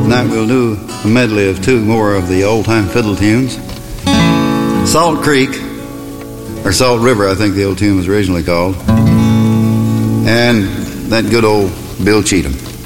Tonight we'll do a medley of two more of the old-time fiddle tunes. Salt Creek, or Salt River, I think the old tune was originally called, and that good old Bill Cheatham.